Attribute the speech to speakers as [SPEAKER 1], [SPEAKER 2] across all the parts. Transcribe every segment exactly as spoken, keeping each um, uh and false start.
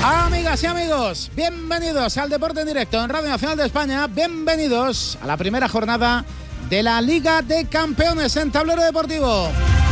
[SPEAKER 1] Amigas y amigos, bienvenidos al Deporte en Directo en Radio Nacional de España. Bienvenidos a la primera jornada de la Liga de Campeones en Tablero Deportivo.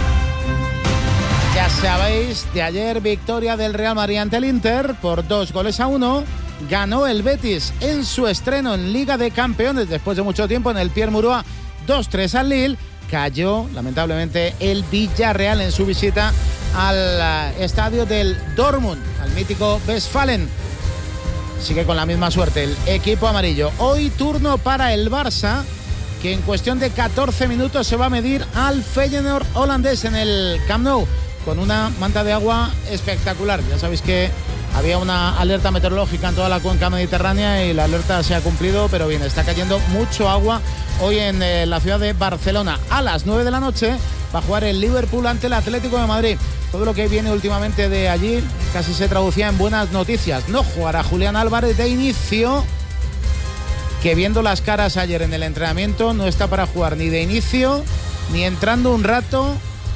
[SPEAKER 1] Ya sabéis, de ayer victoria del Real Madrid ante el Inter por dos goles a uno. Ganó el Betis en su estreno en Liga de Campeones después de mucho tiempo en el Pierre Mauroy dos tres al Lille. Cayó, lamentablemente, el Villarreal en su visita al uh, estadio del Dortmund, al mítico Westfalen. Sigue con la misma suerte el equipo amarillo. Hoy turno para el Barça, que en cuestión de catorce minutos se va a medir al Feyenoord holandés en el Camp Nou, con una manta de agua espectacular. Ya sabéis que había una alerta meteorológica en toda la cuenca mediterránea y la alerta se ha cumplido, pero bien, está cayendo mucho agua hoy en eh, la ciudad de Barcelona. A las nueve de la noche va a jugar el Liverpool ante el Atlético de Madrid. Todo lo que viene últimamente de allí casi se traducía en buenas noticias. No jugará Julián Álvarez de inicio, que viendo las caras ayer en el entrenamiento no está para jugar ni de inicio, ni entrando un rato,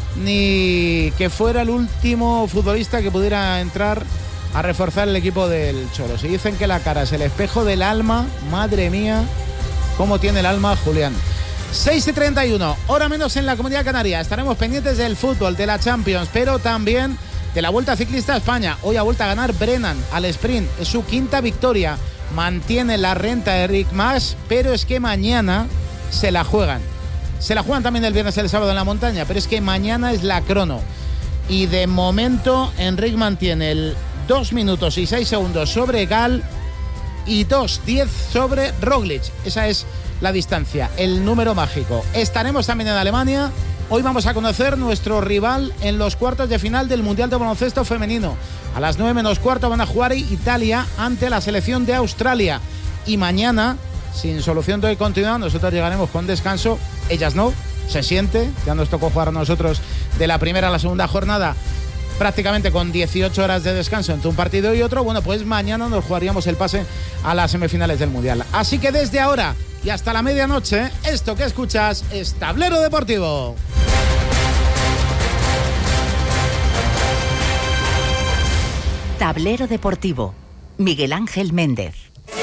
[SPEAKER 1] ni que fuera el último futbolista que pudiera entrar a reforzar el equipo del Cholo. Si dicen que la cara es el espejo del alma, madre mía, cómo tiene el alma Julián. seis y treinta y uno, hora menos en la Comunidad Canaria. Estaremos pendientes del fútbol, de la Champions, pero también de la Vuelta Ciclista a España. Hoy ha vuelto a ganar Brennan al sprint, es su quinta victoria. Mantiene la renta de Enric Mas, pero es que mañana se la juegan. Se la juegan también el viernes y el sábado en la montaña, pero es que mañana es la crono. Y de momento Enric mantiene el dos minutos y seis segundos sobre Gal y dos diez sobre Roglic. Esa es la distancia, el número mágico. Estaremos también en Alemania. Hoy vamos a conocer nuestro rival en los cuartos de final del Mundial de Baloncesto Femenino. A las nueve menos cuarto van a jugar Italia ante la selección de Australia. Y mañana, sin solución de continuidad, nosotros llegaremos con descanso. Ellas no, se siente. Ya nos tocó jugar a nosotros de la primera a la segunda jornada, prácticamente con dieciocho horas de descanso entre un partido y otro. Bueno, pues mañana nos jugaríamos el pase a las semifinales del Mundial. Así que desde ahora y hasta la medianoche, esto que escuchas es Tablero Deportivo.
[SPEAKER 2] Tablero Deportivo, Miguel Ángel Méndez.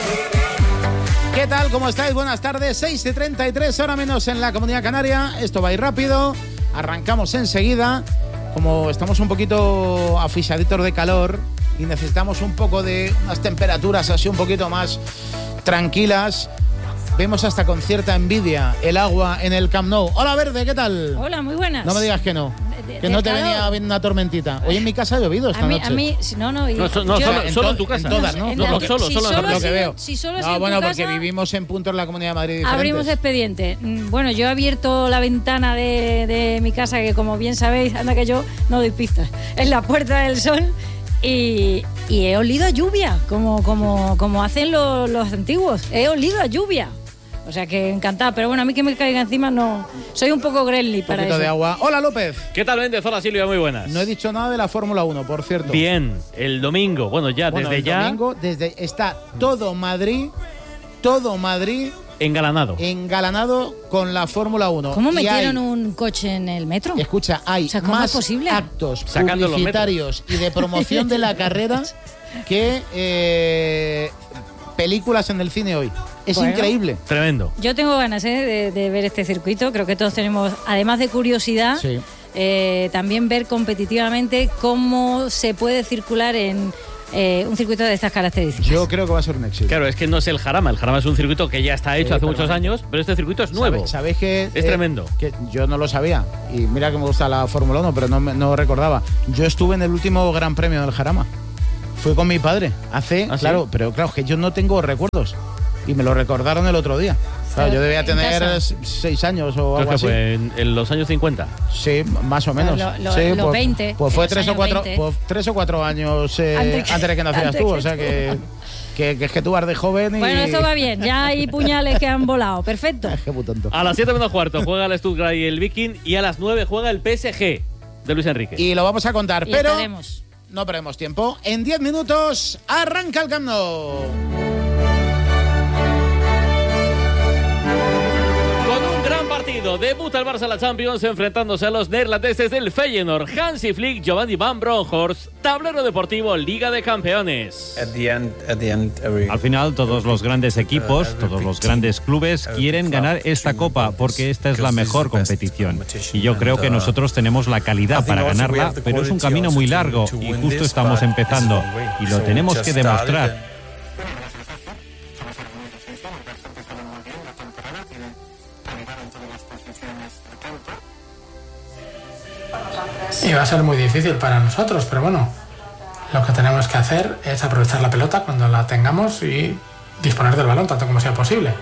[SPEAKER 1] ¿Qué tal? ¿Cómo estáis? Buenas tardes. seis y treinta y tres, hora menos en la Comunidad Canaria. Esto va a ir rápido. Arrancamos enseguida. Como estamos un poquito aficionaditos de calor y necesitamos un poco de unas temperaturas así un poquito más tranquilas, vemos hasta con cierta envidia el agua en el Camp Nou. Hola, Verde, ¿qué tal?
[SPEAKER 3] Hola, muy buenas.
[SPEAKER 1] No me digas que no. De, de, que no te calor. Venía bien una tormentita. Hoy en mi casa ha llovido esta
[SPEAKER 3] a mí,
[SPEAKER 1] noche.
[SPEAKER 3] A mí, no, no. Y
[SPEAKER 4] no, so, no
[SPEAKER 3] yo,
[SPEAKER 4] solo,
[SPEAKER 1] en
[SPEAKER 4] solo
[SPEAKER 1] to,
[SPEAKER 4] en tu casa.
[SPEAKER 1] En todas, ¿no?
[SPEAKER 3] En
[SPEAKER 1] no,
[SPEAKER 3] la,
[SPEAKER 1] no,
[SPEAKER 3] si
[SPEAKER 1] solo,
[SPEAKER 3] solo,
[SPEAKER 1] solo
[SPEAKER 3] solo
[SPEAKER 1] lo que
[SPEAKER 3] sido,
[SPEAKER 1] veo.
[SPEAKER 3] Si solo
[SPEAKER 1] no, bueno,
[SPEAKER 3] en tu
[SPEAKER 1] porque
[SPEAKER 3] casa,
[SPEAKER 1] vivimos en puntos de la Comunidad de Madrid diferentes.
[SPEAKER 3] Abrimos expediente. Bueno, yo he abierto la ventana de, de mi casa, que como bien sabéis, anda que yo no doy pistas. Es la Puerta del Sol. Y, y he olido a lluvia, como, como, como hacen los, los antiguos. He olido a lluvia. O sea que encantada, pero bueno, a mí que me caiga encima no. Soy un poco gremlin para eso.
[SPEAKER 1] Un poquito de agua. Hola, López.
[SPEAKER 4] ¿Qué tal, Méndez? Hola, Silvia, muy buenas.
[SPEAKER 1] No he dicho nada de la Fórmula uno, por cierto.
[SPEAKER 4] Bien, el domingo, bueno, ya
[SPEAKER 1] bueno,
[SPEAKER 4] desde
[SPEAKER 1] el
[SPEAKER 4] ya.
[SPEAKER 1] domingo, desde está todo Madrid, todo Madrid
[SPEAKER 4] engalanado.
[SPEAKER 1] Engalanado con la Fórmula uno.
[SPEAKER 3] ¿Cómo metieron
[SPEAKER 1] hay,
[SPEAKER 3] un coche en el metro?
[SPEAKER 1] Escucha, hay
[SPEAKER 3] o sea, ¿cómo
[SPEAKER 1] más
[SPEAKER 3] es posible?
[SPEAKER 1] actos
[SPEAKER 4] Sacando
[SPEAKER 1] publicitarios y de promoción de la carrera que eh, películas en el cine hoy. Es bueno, increíble.
[SPEAKER 4] Tremendo.
[SPEAKER 3] Yo tengo ganas ¿eh? de, de ver este circuito. Creo que todos tenemos, además de curiosidad,
[SPEAKER 1] sí.
[SPEAKER 3] eh, también ver competitivamente cómo se puede circular en eh, un circuito de estas características.
[SPEAKER 1] Yo creo que va a ser un éxito.
[SPEAKER 4] Claro, es que no es el Jarama. El Jarama es un circuito que ya está hecho sí, hace muchos años, pero este circuito es nuevo.
[SPEAKER 1] ¿Sabéis que
[SPEAKER 4] es eh, tremendo?
[SPEAKER 1] Que yo no lo sabía. Y mira que me gusta la Fórmula uno, pero no, no recordaba. Yo estuve en el último Gran Premio del Jarama. Fui con mi padre. Hace, ¿Ah, claro, sí? pero claro, que yo no tengo recuerdos. Y me lo recordaron el otro día. Claro, yo debía tener seis años o
[SPEAKER 4] Creo
[SPEAKER 1] algo
[SPEAKER 4] que
[SPEAKER 1] así.
[SPEAKER 4] Fue en, en los años cincuenta.
[SPEAKER 1] Sí, más o menos.
[SPEAKER 3] Lo, lo,
[SPEAKER 1] sí,
[SPEAKER 3] los
[SPEAKER 1] pues,
[SPEAKER 3] veinte.
[SPEAKER 1] Pues fue tres o, cuatro, pues tres o cuatro años eh, antes, que, antes de que nacieras tú. Que o sea que, que, que es que tú vas de joven y...
[SPEAKER 3] Bueno, esto va bien. Ya hay puñales que han volado. Perfecto.
[SPEAKER 1] Es que muy tonto.
[SPEAKER 4] A las siete menos cuarto juega el Stuttgart y el Viking. Y a las nueve juega el P S G de Luis Enrique.
[SPEAKER 1] Y lo vamos a contar,
[SPEAKER 3] y
[SPEAKER 1] pero...
[SPEAKER 3] estaremos.
[SPEAKER 1] No perdemos tiempo. En diez minutos arranca el Camp Nou.
[SPEAKER 4] Con un gran partido Reino Unido. Debuta el Barça en la Champions enfrentándose a los neerlandeses del Feyenoord. Hansi Flick, Giovanni Van Bronckhorst. Tablero deportivo, Liga de Campeones.
[SPEAKER 5] Al final, todos los grandes equipos, todos los grandes clubes quieren ganar esta copa porque esta es la mejor competición. Y yo creo que nosotros tenemos la calidad para ganarla, pero es un camino muy largo y justo estamos empezando y lo tenemos que demostrar.
[SPEAKER 6] Y va a ser muy difícil para nosotros, pero bueno, lo que tenemos que hacer es aprovechar la pelota cuando la tengamos y disponer del balón tanto como sea posible.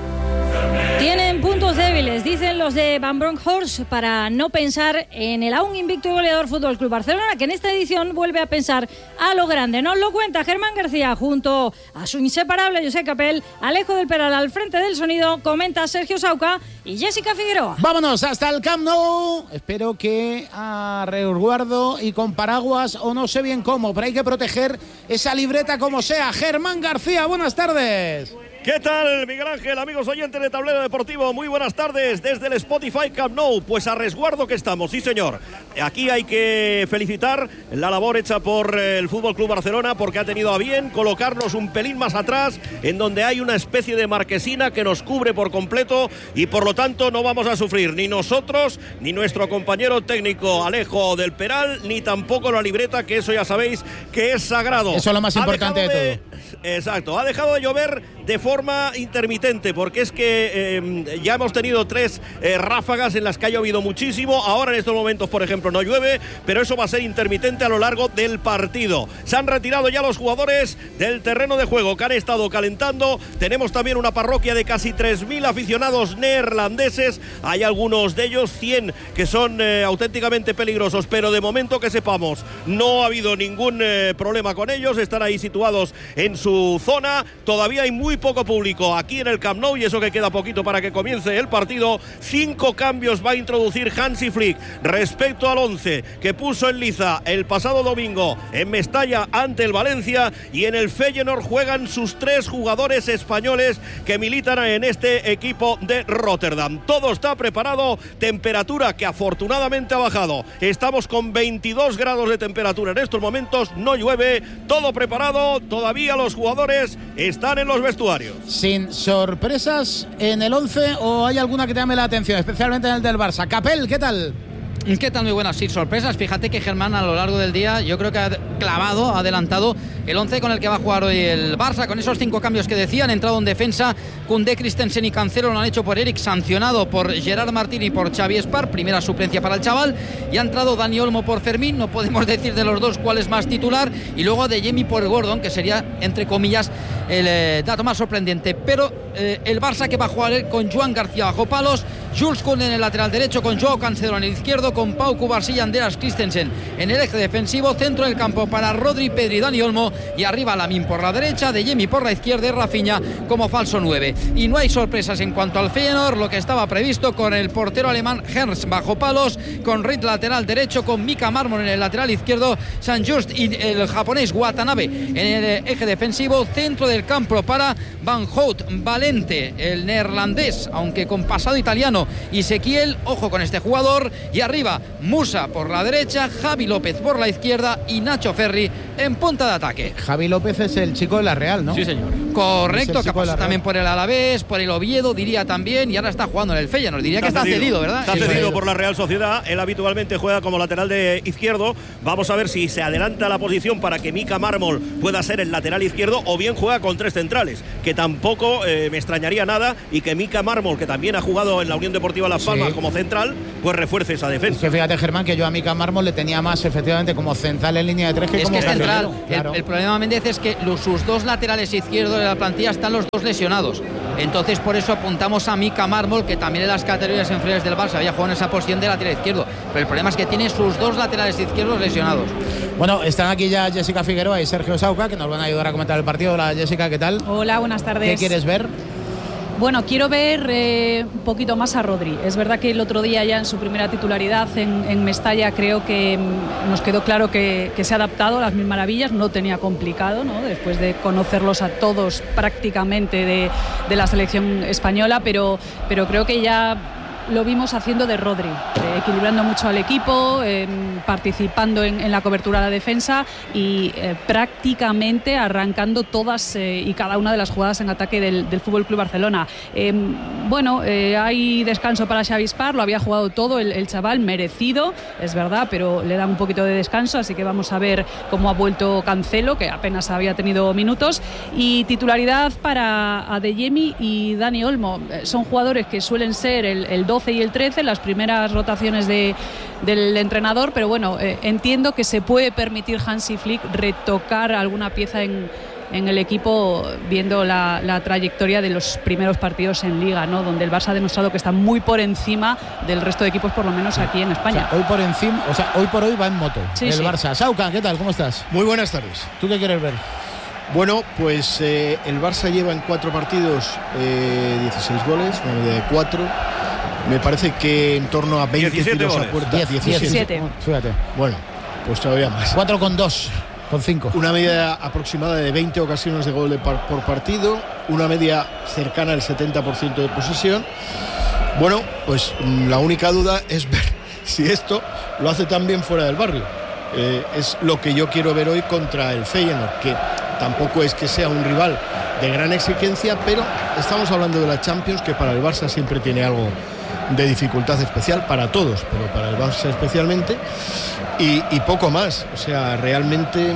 [SPEAKER 3] Tienen puntos débiles, dicen los de Van Bronckhorst, para no pensar en el aún invicto y goleador Fútbol Club Barcelona, que en esta edición vuelve a pensar a lo grande. Nos lo cuenta Germán García junto a su inseparable José Capel, Alejo del Peral al frente del sonido, comenta Sergio Sauca y Jessica Figueroa.
[SPEAKER 1] Vámonos hasta el Camp Nou. Espero que a resguardo y con paraguas o no sé bien cómo, pero hay que proteger esa libreta como sea. Germán García, buenas tardes.
[SPEAKER 7] ¿Qué tal, Miguel Ángel? Amigos oyentes de Tablero Deportivo, muy buenas tardes desde el Spotify Camp Nou. Pues a resguardo que estamos, sí señor. Aquí hay que felicitar la labor hecha por el F C Barcelona, porque ha tenido a bien colocarnos un pelín más atrás, en donde hay una especie de marquesina que nos cubre por completo y por lo tanto no vamos a sufrir ni nosotros, ni nuestro compañero técnico Alejo del Peral, ni tampoco la libreta, que eso ya sabéis que es sagrado.
[SPEAKER 1] Eso es lo más importante de, de todo.
[SPEAKER 7] Exacto, ha dejado de llover de forma intermitente, porque es que eh, ya hemos tenido tres eh, ráfagas en las que ha llovido muchísimo. Ahora en estos momentos, por ejemplo, no llueve, pero eso va a ser intermitente a lo largo del partido. Se han retirado ya los jugadores del terreno de juego, que han estado calentando. Tenemos también una parroquia de casi tres mil aficionados neerlandeses. Hay algunos de ellos, cien, que son eh, auténticamente peligrosos, pero de momento que sepamos, no ha habido ningún eh, problema con ellos. Están ahí situados en su zona. Todavía hay muy poco público aquí en el Camp Nou y eso que queda poquito para que comience el partido. Cinco cambios va a introducir Hansi Flick respecto al once que puso en liza el pasado domingo en Mestalla ante el Valencia, y en el Feyenoord juegan sus tres jugadores españoles que militan en este equipo de Rotterdam. Todo está preparado, temperatura que afortunadamente ha bajado. Estamos con veintidós grados de temperatura en estos momentos, no llueve, todo preparado. Todavía los jugadores están en los vestuarios.
[SPEAKER 1] ¿Sin sorpresas en el once o hay alguna que te llame la atención, especialmente en el del Barça? Capel, ¿qué tal?
[SPEAKER 8] ¿Qué tal? Muy buenas, sí, sorpresas. Fíjate que Germán a lo largo del día yo creo que ha clavado, ha adelantado el once con el que va a jugar hoy el Barça, con esos cinco cambios que decía. Han entrado en defensa Koundé, Christensen y Cancelo, lo han hecho por Eric, sancionado por Gerard Martín y por Xavi Espar, primera suplencia para el chaval, y ha entrado Dani Olmo por Fermín, no podemos decir de los dos cuál es más titular, y luego de Adeyemi por Gordon, que sería entre comillas el eh, dato más sorprendente. Pero eh, el Barça que va a jugar con Joan García bajo palos, Jules Koundé en el lateral derecho, con Joao Cancelo en el izquierdo, con Pau Cubarsí y Andreas Christensen en el eje defensivo, centro del campo para Rodri, Pedri y Dani Olmo, y arriba Lamine por la derecha, Adeyemi por la izquierda y Rafinha como falso nueve. Y no hay sorpresas en cuanto al Feyenoord, lo que estaba previsto con el portero alemán Herz bajo palos, con Reed lateral derecho, con Mika Marmon en el lateral izquierdo, San Just y el japonés Watanabe en el eje defensivo, centro del campo para Van Hout, Valente, el neerlandés, aunque con pasado italiano, y Sequiel, ojo con este jugador, y arriba Musa por la derecha, Javi López por la izquierda y Nacho Ferri en punta de ataque.
[SPEAKER 1] Javi López es el chico de la Real, ¿no?
[SPEAKER 8] Sí, señor. Correcto, que pasó también por el Alavés, por el Oviedo, diría también, y ahora está jugando en el Feyenoord. Diría está que está cedido, cedido, ¿verdad?
[SPEAKER 7] Está cedido sí. por la Real Sociedad. Él habitualmente juega como lateral de izquierdo. Vamos a ver si se adelanta la posición para que Mika Marmol pueda ser el lateral izquierdo, o bien juega con tres centrales, que tampoco eh, me extrañaría nada, y que Mika Marmol, que también ha jugado en la Unión Deportiva Las Palmas sí. como central, pues refuerce esa defensa.
[SPEAKER 1] Es que fíjate, Germán, que yo a Mika Marmol le tenía más efectivamente como central en línea de tres que
[SPEAKER 8] es
[SPEAKER 1] como
[SPEAKER 8] que es central.
[SPEAKER 1] Claro.
[SPEAKER 8] El, el problema, Méndez, es que los, sus dos laterales izquierdos de la plantilla están los dos lesionados. Entonces por eso apuntamos a Mika Marmol, que también en las categorías inferiores del Barça había jugado en esa posición de lateral izquierdo, pero el problema es que tiene sus dos laterales izquierdos lesionados.
[SPEAKER 1] Bueno, están aquí ya Jessica Figueroa y Sergio Sauca, que nos van a ayudar a comentar el partido. Hola, Jessica, ¿qué tal?
[SPEAKER 9] Hola, buenas tardes.
[SPEAKER 1] ¿Qué quieres ver?
[SPEAKER 9] Bueno, quiero ver eh, un poquito más a Rodri. Es verdad que el otro día ya en su primera titularidad en, en Mestalla creo que mm, nos quedó claro que, que se ha adaptado a las mil maravillas, no tenía complicado, ¿no? Después de conocerlos a todos prácticamente de, de la selección española, pero, pero creo que ya lo vimos haciendo de Rodri, eh, equilibrando mucho al equipo, eh, participando en, en la cobertura de la defensa y eh, prácticamente arrancando todas eh, y cada una de las jugadas en ataque del, del F C Barcelona. Eh, bueno, eh, hay descanso para Xavi Espar, lo había jugado todo el, el chaval, merecido, es verdad, pero le dan un poquito de descanso, así que vamos a ver cómo ha vuelto Cancelo, que apenas había tenido minutos, y titularidad para Adeyemi y Dani Olmo. Son jugadores que suelen ser el, el doce y el trece, las primeras rotaciones de, del entrenador, pero bueno, eh, entiendo que se puede permitir Hansi Flick retocar alguna pieza en, en el equipo, viendo la, la trayectoria de los primeros partidos en Liga, ¿no? Donde el Barça ha demostrado que está muy por encima del resto de equipos, por lo menos aquí en España.
[SPEAKER 1] O sea, hoy por encima, o sea, hoy por hoy va en moto
[SPEAKER 9] sí,
[SPEAKER 1] el
[SPEAKER 9] sí.
[SPEAKER 1] Barça. Sauca, ¿qué tal? ¿Cómo estás?
[SPEAKER 10] Muy buenas tardes.
[SPEAKER 1] ¿Tú qué quieres ver?
[SPEAKER 10] Bueno, pues eh, el Barça lleva en cuatro partidos eh, dieciséis goles, una media de cuatro. Me parece que en torno a veinte tiros a puerta.
[SPEAKER 1] diecisiete. Fíjate.
[SPEAKER 10] Bueno, pues todavía más.
[SPEAKER 1] cuatro con dos, con cinco.
[SPEAKER 10] Una media aproximada de veinte ocasiones de gol de par por partido, una media cercana al setenta por ciento de posesión. Bueno, pues la única duda es ver si esto lo hace también fuera del barrio. Eh, es lo que yo quiero ver hoy contra el Feyenoord, que tampoco es que sea un rival de gran exigencia, pero estamos hablando de la Champions, que para el Barça siempre tiene algo de dificultad especial, para todos, pero para el Barça especialmente, y, y poco más. O sea, realmente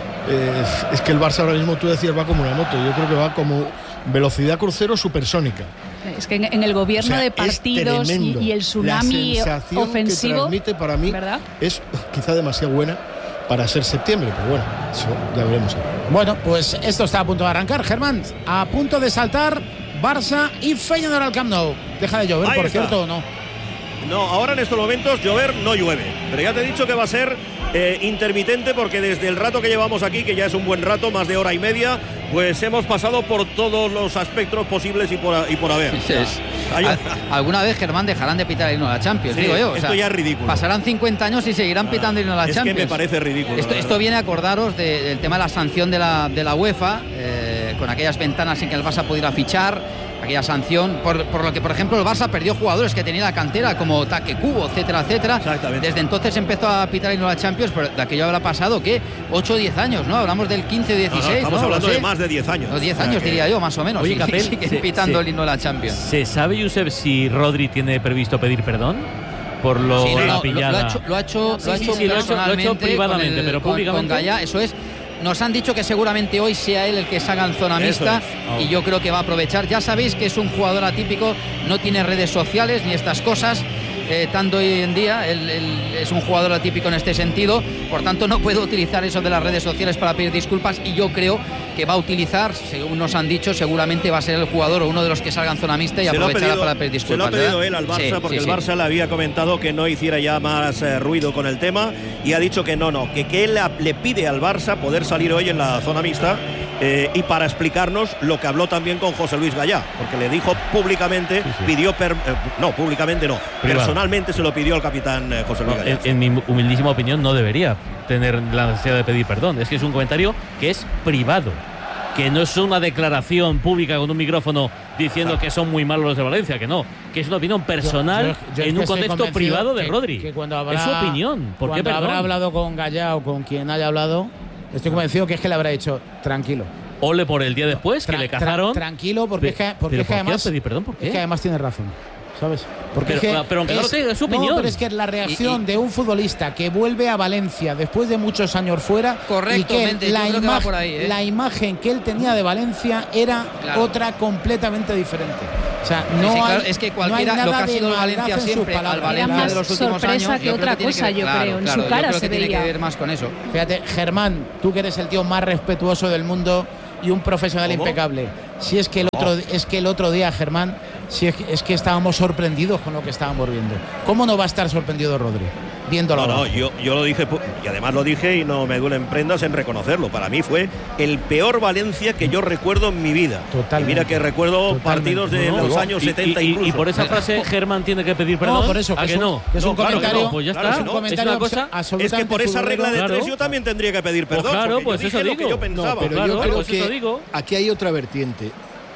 [SPEAKER 10] eh, es que el Barça ahora mismo, tú decías, va como una moto. Yo creo que va como velocidad crucero supersónica.
[SPEAKER 9] Es que en, en el gobierno, o sea, de partidos y, y el tsunami
[SPEAKER 10] la sensación
[SPEAKER 9] ofensivo
[SPEAKER 10] que transmite para mí, ¿verdad?, es quizá demasiado buena para ser septiembre, pero bueno, eso ya veremos.
[SPEAKER 1] Bueno, pues esto está a punto de arrancar, Germán, a punto de saltar Barça y Feyenoord al Camp Nou. Deja de llover,
[SPEAKER 7] Ahí
[SPEAKER 1] por
[SPEAKER 7] está.
[SPEAKER 1] cierto, ¿o no?
[SPEAKER 7] No, ahora en estos momentos llover no llueve, pero ya te he dicho que va a ser eh, intermitente, porque desde el rato que llevamos aquí, que ya es un buen rato, más de hora y media, pues hemos pasado por todos los aspectos posibles y por, y por haber.
[SPEAKER 8] Sí, es. Al, alguna vez, Germán, dejarán de pitar el himno de la Champions,
[SPEAKER 7] sí,
[SPEAKER 8] digo yo. O
[SPEAKER 7] esto
[SPEAKER 8] sea,
[SPEAKER 7] ya es ridículo.
[SPEAKER 8] Pasarán cincuenta años y seguirán ah, pitando el himno de la
[SPEAKER 7] es
[SPEAKER 8] Champions.
[SPEAKER 7] Es que me parece ridículo.
[SPEAKER 8] Esto, esto viene a acordaros de, del tema de la sanción de la, de la UEFA, eh, con aquellas ventanas en que el Barça pudiera fichar, aquella sanción, por, por lo que, por ejemplo, el Barça perdió jugadores que tenía la cantera, como Taque Cubo, etcétera, etcétera.
[SPEAKER 7] Exactamente.
[SPEAKER 8] Desde entonces empezó a pitar el himno de la Champions, pero de aquello habrá pasado, ¿qué? ocho o diez años, ¿no? Hablamos del quince o dieciséis,
[SPEAKER 7] no, no, estamos
[SPEAKER 8] ¿no?
[SPEAKER 7] hablando
[SPEAKER 8] ¿Sí?
[SPEAKER 7] de más de diez años.
[SPEAKER 8] O diez años,
[SPEAKER 7] que...
[SPEAKER 8] diría yo, más o menos.
[SPEAKER 4] Oye,
[SPEAKER 8] sí,
[SPEAKER 4] Capel,
[SPEAKER 8] siguen
[SPEAKER 4] se,
[SPEAKER 8] pitando
[SPEAKER 4] se,
[SPEAKER 8] el himno de la Champions.
[SPEAKER 4] ¿Se sabe, Josep, si Rodri tiene previsto pedir perdón por lo
[SPEAKER 8] sí, no,
[SPEAKER 4] la
[SPEAKER 8] no,
[SPEAKER 4] pillada?
[SPEAKER 8] Lo, lo ha hecho, lo ha hecho,
[SPEAKER 4] sí,
[SPEAKER 8] lo ha
[SPEAKER 4] sí,
[SPEAKER 8] hecho
[SPEAKER 4] sí, lo ha hecho, lo ha hecho privadamente,
[SPEAKER 8] el,
[SPEAKER 4] pero
[SPEAKER 8] con,
[SPEAKER 4] públicamente.
[SPEAKER 8] Con Gaya, eso es. Nos han dicho que seguramente hoy sea él el que salga en zona mixta,
[SPEAKER 7] es.
[SPEAKER 8] oh. y yo creo que va a aprovechar. Ya sabéis que es un jugador atípico, no tiene redes sociales ni estas cosas. Eh, tanto hoy en día, él, él es un jugador atípico en este sentido, por tanto no puede utilizar eso de las redes sociales para pedir disculpas, y yo creo que va a utilizar, según nos han dicho, seguramente va a ser el jugador o uno de los que salga en zona mixta y se aprovechará pedido, para pedir disculpas.
[SPEAKER 7] Se lo ha pedido
[SPEAKER 8] ¿verdad?
[SPEAKER 7] él al Barça,
[SPEAKER 8] sí,
[SPEAKER 7] porque
[SPEAKER 8] sí,
[SPEAKER 7] el Barça
[SPEAKER 8] sí.
[SPEAKER 7] le había comentado que no hiciera ya más eh, ruido con el tema, y ha dicho que no, no, que, que él la, le pide al Barça poder salir hoy en la zona mixta, eh, y para explicarnos lo que habló también con José Luis Gallá, porque le dijo públicamente, sí, sí. pidió, per, eh, no, públicamente no, Privado. personalmente se lo pidió al capitán eh, José Luis
[SPEAKER 4] no,
[SPEAKER 7] Gallá.
[SPEAKER 4] En, en mi humildísima opinión, no debería tener la necesidad de pedir perdón. Es que es un comentario que es privado, que no es una declaración pública con un micrófono diciendo que son muy malos los de Valencia, que no, que es una opinión personal yo, yo, yo en un contexto privado de
[SPEAKER 1] que,
[SPEAKER 4] Rodri.
[SPEAKER 1] Que cuando habrá,
[SPEAKER 4] es su opinión. ¿Por
[SPEAKER 1] cuando
[SPEAKER 4] qué
[SPEAKER 1] habrá hablado con Gallá o con quien haya hablado, estoy convencido que es que le habrá dicho tranquilo.
[SPEAKER 4] Ole por el día después, tra que le cazaron.
[SPEAKER 1] Tra tranquilo, porque
[SPEAKER 4] Pe
[SPEAKER 1] es que, porque
[SPEAKER 4] pero
[SPEAKER 1] es que
[SPEAKER 4] ¿por
[SPEAKER 1] además.
[SPEAKER 4] Qué pedir perdón? ¿Por qué?
[SPEAKER 1] Es que además tiene razón. ¿Sabes? Porque
[SPEAKER 4] pero,
[SPEAKER 1] es que
[SPEAKER 4] pero aunque
[SPEAKER 1] es,
[SPEAKER 4] no tenga su opinión.
[SPEAKER 1] No, pero es que la reacción y, y, de un futbolista que vuelve a Valencia después de muchos años fuera,
[SPEAKER 8] correcto,
[SPEAKER 1] y que,
[SPEAKER 8] mente,
[SPEAKER 1] la, ima
[SPEAKER 8] que por ahí, ¿eh?
[SPEAKER 1] la imagen que él tenía de Valencia era claro. otra completamente diferente. O sea, no
[SPEAKER 8] sí,
[SPEAKER 1] hay,
[SPEAKER 8] claro, es que cualquiera,
[SPEAKER 1] no hay
[SPEAKER 8] lo que ha sido Valencia siempre, al Valencia de los últimos
[SPEAKER 9] sorpresa
[SPEAKER 8] años,
[SPEAKER 9] que otra cosa, que, yo
[SPEAKER 8] claro,
[SPEAKER 9] creo. En
[SPEAKER 8] claro,
[SPEAKER 9] su cara
[SPEAKER 8] yo creo
[SPEAKER 9] se
[SPEAKER 8] que
[SPEAKER 9] veía.
[SPEAKER 8] Tiene que ver más con eso.
[SPEAKER 1] Fíjate, Germán, tú que eres el tío más respetuoso del mundo y un profesional ¿Cómo? impecable. Si es que el otro, es que el otro día, Germán, si es que, es que estábamos sorprendidos con lo que estábamos viendo. ¿Cómo no va a estar sorprendido Rodri? Viéndolo.
[SPEAKER 7] No, no, yo, yo lo dije, y además lo dije y no me duelen prendas en reconocerlo. Para mí fue el peor Valencia que yo recuerdo en mi vida.
[SPEAKER 1] Totalmente.
[SPEAKER 7] Y mira que recuerdo
[SPEAKER 1] Totalmente.
[SPEAKER 7] partidos de no, los no. años
[SPEAKER 4] y,
[SPEAKER 7] setenta
[SPEAKER 4] y,
[SPEAKER 7] incluso.
[SPEAKER 4] Y por esa frase Germán tiene que pedir perdón.
[SPEAKER 1] No, por eso.
[SPEAKER 4] ¿A que,
[SPEAKER 1] que
[SPEAKER 4] no?
[SPEAKER 1] Que es un
[SPEAKER 7] no, claro
[SPEAKER 1] comentario.
[SPEAKER 7] que no.
[SPEAKER 4] Pues ya
[SPEAKER 7] claro
[SPEAKER 4] está.
[SPEAKER 7] Que no.
[SPEAKER 1] Un comentario
[SPEAKER 4] es una cosa.
[SPEAKER 7] Es que por esa regla de
[SPEAKER 4] claro.
[SPEAKER 7] tres yo también tendría que pedir perdón.
[SPEAKER 4] Pues claro,
[SPEAKER 7] pues
[SPEAKER 4] eso
[SPEAKER 7] yo
[SPEAKER 4] digo.
[SPEAKER 7] Lo que yo pensaba.
[SPEAKER 10] No, pero
[SPEAKER 4] claro,
[SPEAKER 10] yo creo
[SPEAKER 4] pues
[SPEAKER 10] que
[SPEAKER 4] eso digo.
[SPEAKER 10] aquí hay otra vertiente.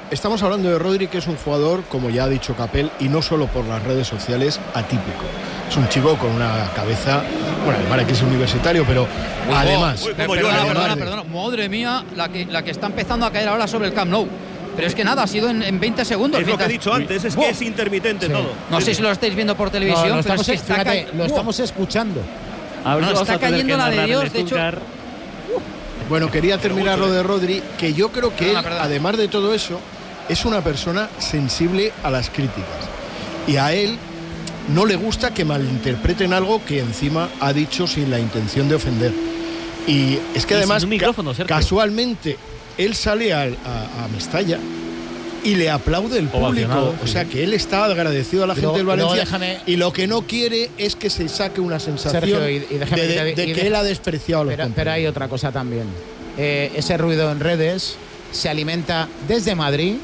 [SPEAKER 10] estamos hablando de Rodri, que es un jugador, como ya ha dicho Capel, y no solo por las redes sociales, atípico. Es un chico con una cabeza, bueno, además que es universitario, pero uy, además...
[SPEAKER 8] Uy, perdona, yo, perdona, perdona, perdona, madre mía, la que, la que está empezando a caer ahora sobre el Camp Nou. Pero es que nada, ha sido en, en veinte segundos.
[SPEAKER 7] Es lo que he dicho antes, es que es intermitente sí. todo.
[SPEAKER 8] No sé si lo estáis viendo por televisión,
[SPEAKER 1] no, lo
[SPEAKER 8] pero
[SPEAKER 1] estamos,
[SPEAKER 8] es que está
[SPEAKER 1] fíjate, lo estamos escuchando.
[SPEAKER 8] A ver, no, está cayendo la de Dios, de hecho...
[SPEAKER 10] Bueno, quería terminar lo de Rodri, que yo creo que él, además de todo eso, es una persona sensible a las críticas. Y a él no le gusta que malinterpreten algo que encima ha dicho sin la intención de ofender. Y es que y además, ca casualmente, él sale a, a, a Mestalla y le aplaude el público. O sea, que él está agradecido a la pero, gente del Valencia. Déjame, y lo que no quiere es que se saque una sensación Sergio, y, y déjame, de, de, de y que de, él ha despreciado a los
[SPEAKER 1] pero, pero hay otra cosa también. Eh, ese ruido en redes se alimenta desde Madrid,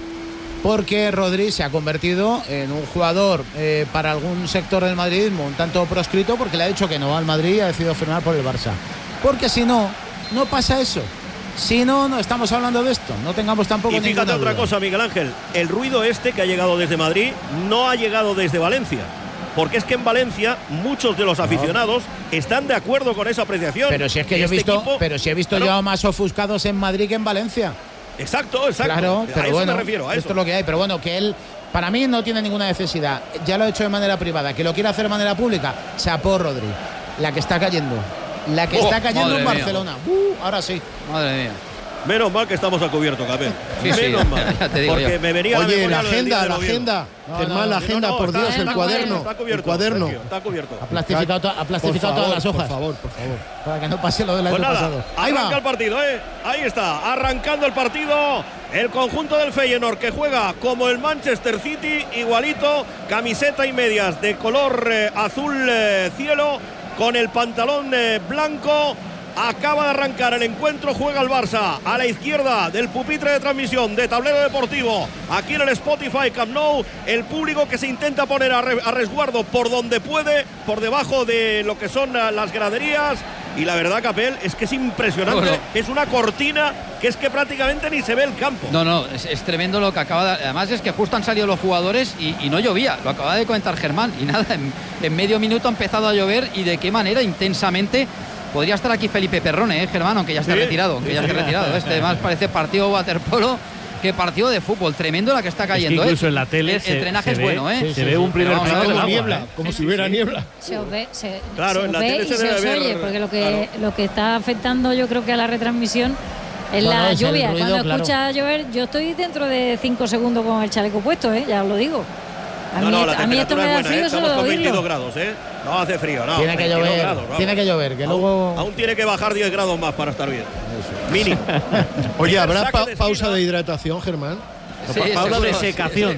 [SPEAKER 1] porque Rodri se ha convertido en un jugador eh, para algún sector del madridismo un tanto proscrito, porque le ha dicho que no va al Madrid y ha decidido firmar por el Barça. Porque si no, no pasa eso. Si no, no estamos hablando de esto. No tengamos tampoco.
[SPEAKER 7] Y fíjate otra duda. cosa, Miguel Ángel. El ruido este que ha llegado desde Madrid no ha llegado desde Valencia. Porque es que en Valencia muchos de los aficionados no. están de acuerdo con esa apreciación.
[SPEAKER 1] Pero si es que yo este he visto, equipo, pero si he visto claro. yo más ofuscados en Madrid que en Valencia.
[SPEAKER 7] Exacto, exacto.
[SPEAKER 1] Claro, pero
[SPEAKER 7] a eso
[SPEAKER 1] bueno,
[SPEAKER 7] me refiero, a
[SPEAKER 1] esto
[SPEAKER 7] eso.
[SPEAKER 1] es lo que hay. Pero bueno, que él, para mí, no tiene ninguna necesidad. Ya lo ha hecho de manera privada. Que lo quiera hacer de manera pública, chapó Rodri. La que está cayendo. La que oh, está cayendo en Barcelona. Uh, ahora sí.
[SPEAKER 8] Madre mía.
[SPEAKER 7] Menos mal que estamos a cubierto, Capel.
[SPEAKER 8] Sí,
[SPEAKER 7] Menos
[SPEAKER 8] sí,
[SPEAKER 7] mal.
[SPEAKER 8] Ya te digo
[SPEAKER 7] porque
[SPEAKER 8] yo.
[SPEAKER 7] me venía
[SPEAKER 10] Oye,
[SPEAKER 7] la,
[SPEAKER 10] la agenda, la agenda.
[SPEAKER 1] No,
[SPEAKER 10] Germán,
[SPEAKER 1] no,
[SPEAKER 10] la
[SPEAKER 1] no,
[SPEAKER 10] agenda,
[SPEAKER 7] no, no,
[SPEAKER 10] por
[SPEAKER 7] está,
[SPEAKER 10] Dios,
[SPEAKER 7] está,
[SPEAKER 10] el cuaderno.
[SPEAKER 7] Está cubierto,
[SPEAKER 10] el cuaderno.
[SPEAKER 7] Sergio, está cubierto.
[SPEAKER 1] Ha plastificado, to ha plastificado
[SPEAKER 10] favor,
[SPEAKER 1] todas las hojas.
[SPEAKER 10] Por favor, por favor.
[SPEAKER 1] Para que no pase lo del año
[SPEAKER 7] pues nada,
[SPEAKER 1] pasado. Ahí
[SPEAKER 7] arranca
[SPEAKER 1] va.
[SPEAKER 7] el partido, ¿eh? Ahí está, arrancando el partido. El conjunto del Feyenoord, que juega como el Manchester City, igualito, camiseta y medias de color eh, azul eh, cielo, con el pantalón eh, blanco. Acaba de arrancar el encuentro, juega el Barça a la izquierda del pupitre de transmisión de Tablero Deportivo, aquí en el Spotify Camp Nou, el público que se intenta poner a, re a resguardo por donde puede, por debajo de lo que son las graderías, y la verdad, Capel, es que es impresionante, bueno, es una cortina que es que prácticamente ni se ve el campo.
[SPEAKER 8] No, no, es, es tremendo lo que acaba de... Además es que justo han salido los jugadores y, y no llovía, lo acaba de comentar Germán, y nada, en, en medio minuto ha empezado a llover, y de qué manera, intensamente. Podría estar aquí Felipe Perrone, ¿eh, Germán? Aunque ya está sí, retirado, aunque sí, ya está sí. retirado. Este más parece partido waterpolo que partido de fútbol. Tremendo la que está cayendo.
[SPEAKER 4] Es que incluso
[SPEAKER 8] ¿eh?
[SPEAKER 4] en la tele
[SPEAKER 8] el,
[SPEAKER 4] se,
[SPEAKER 8] el drenaje
[SPEAKER 4] se
[SPEAKER 8] es bueno, ¿eh?
[SPEAKER 4] Sí, se sí, ve sí. un primer plano
[SPEAKER 10] como
[SPEAKER 4] agua,
[SPEAKER 10] niebla,
[SPEAKER 4] ¿eh?
[SPEAKER 10] como
[SPEAKER 4] sí,
[SPEAKER 10] si hubiera
[SPEAKER 4] sí.
[SPEAKER 10] niebla.
[SPEAKER 3] Se os ve, se,
[SPEAKER 7] claro,
[SPEAKER 3] se
[SPEAKER 7] en la
[SPEAKER 3] ve
[SPEAKER 7] tele
[SPEAKER 3] y
[SPEAKER 7] se,
[SPEAKER 3] se
[SPEAKER 7] debe
[SPEAKER 3] os
[SPEAKER 7] ver,
[SPEAKER 3] oye, porque lo que,
[SPEAKER 7] claro.
[SPEAKER 3] lo que está afectando yo creo que a la retransmisión es
[SPEAKER 1] bueno,
[SPEAKER 3] la
[SPEAKER 1] es
[SPEAKER 3] lluvia.
[SPEAKER 1] ruido,
[SPEAKER 3] Cuando
[SPEAKER 1] claro.
[SPEAKER 3] escucha llover, yo estoy dentro de cinco segundos con el chaleco puesto, ¿eh? Ya os lo digo. A
[SPEAKER 7] no,
[SPEAKER 3] mí,
[SPEAKER 7] no, la
[SPEAKER 3] a mí esto me da
[SPEAKER 7] buena,
[SPEAKER 3] frío
[SPEAKER 7] ¿eh?
[SPEAKER 3] solo
[SPEAKER 7] Estamos con
[SPEAKER 3] de
[SPEAKER 7] veintidós
[SPEAKER 3] oírlo.
[SPEAKER 7] grados, ¿eh? No hace frío, no.
[SPEAKER 1] Tiene que llover,
[SPEAKER 7] grados,
[SPEAKER 1] tiene que llover, que luego...
[SPEAKER 7] Aún, aún tiene que bajar diez grados más para estar bien. Eso. Mínimo.
[SPEAKER 10] Oye, ¿habrá pa pausa de hidratación, Germán?
[SPEAKER 8] Sí,
[SPEAKER 4] pausa de
[SPEAKER 8] sí.
[SPEAKER 4] secación.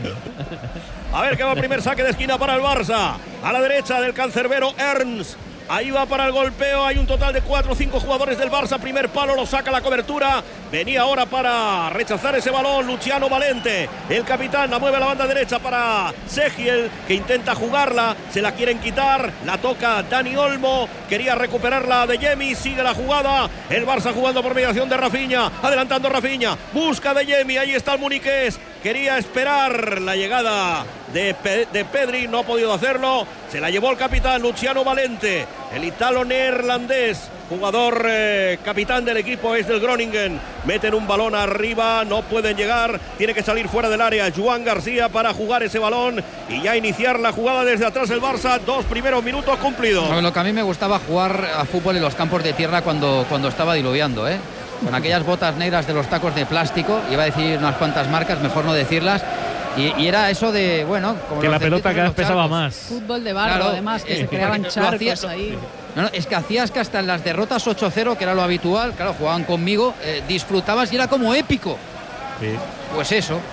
[SPEAKER 7] A ver, que va primer saque de esquina para el Barça. A la derecha del cancerbero Ernst. Ahí va para el golpeo, hay un total de cuatro o cinco jugadores del Barça, primer palo, lo saca la cobertura, venía ahora para rechazar ese balón Luciano Valente, el capitán, la mueve a la banda derecha para Segiel, que intenta jugarla, se la quieren quitar, la toca Dani Olmo, quería recuperarla de Yemi, sigue la jugada, el Barça jugando por mediación de Rafinha, adelantando Rafinha, busca de Yemi, ahí está el muniqués, quería esperar la llegada de, Pe de Pedri, no ha podido hacerlo, se la llevó el capitán Luciano Valente, el italo neerlandés, jugador eh, capitán del equipo es del Groningen, meten un balón arriba, no pueden llegar, tiene que salir fuera del área Joan García para jugar ese balón y ya iniciar la jugada desde atrás el Barça, dos primeros minutos cumplidos.
[SPEAKER 8] No, lo que a mí me gustaba jugar a fútbol en los campos de tierra cuando, cuando estaba diluviando, ¿eh? Con aquellas botas negras de los tacos de plástico, iba a decir unas cuantas marcas, mejor no decirlas. Y, y era eso de, bueno... Como
[SPEAKER 4] que la pelota cada vez pesaba
[SPEAKER 9] charcos.
[SPEAKER 4] más.
[SPEAKER 9] Fútbol de barro,
[SPEAKER 8] claro,
[SPEAKER 9] además, que
[SPEAKER 8] eh,
[SPEAKER 9] se creaban charcos
[SPEAKER 8] hacías,
[SPEAKER 9] ahí.
[SPEAKER 8] No, no, es que hacías que hasta en las derrotas ocho cero, que era lo habitual, claro, jugaban conmigo, eh, disfrutabas y era como épico.
[SPEAKER 4] Sí.
[SPEAKER 8] Pues eso,